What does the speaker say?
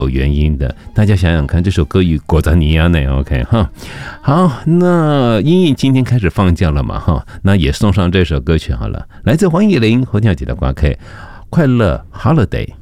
有原因的，大家想想看，这首歌与果扎尼亚呢 ，OK 哈。好，那因为今天开始放假了嘛哈，那也送上这首歌曲好了，来自黄以玲、侯跳姐的挂 K， 快乐 Holiday。